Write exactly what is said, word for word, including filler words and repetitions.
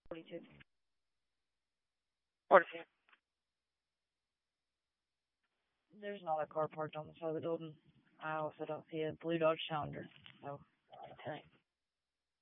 forty-two. forty-two. There's another car parked on the side of the building. I also don't see a blue Dodge Challenger. So, okay.